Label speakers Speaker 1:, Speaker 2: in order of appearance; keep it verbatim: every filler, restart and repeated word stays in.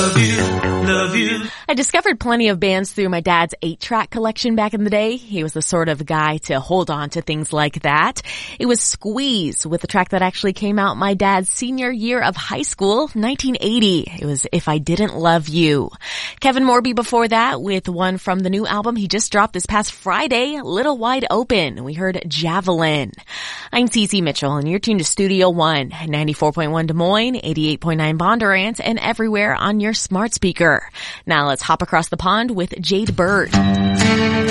Speaker 1: I discovered plenty of bands through my dad's eight-track collection back in the day. He was the sort of guy to hold on to things like that. It was Squeeze with the track that actually came out my dad's senior year of high school, nineteen eighty. It was If I Didn't Love You. Kevin Morby before that with one from the new album he just dropped this past Friday, Little Wide Open. We heard Javelin. I'm Cece Mitchell and you're tuned to Studio One, ninety-four point one Des Moines, eighty-eight point nine Bondurant, and everywhere on your smart speaker. Now let's hop across the pond with Jade Bird.